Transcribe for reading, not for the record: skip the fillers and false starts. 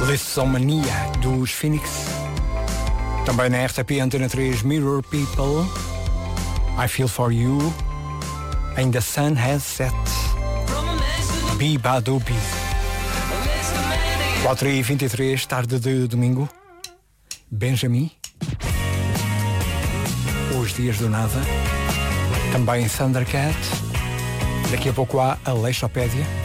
Lithomania dos Phoenix. Também na RTP Antena 3, Mirror People, I Feel For You, And The Sun Has Set, Bibadubi. 4h23, tarde de domingo. Benjamin, Os Dias do Nada. Também Thundercat. Daqui a pouco há Aleixopédia.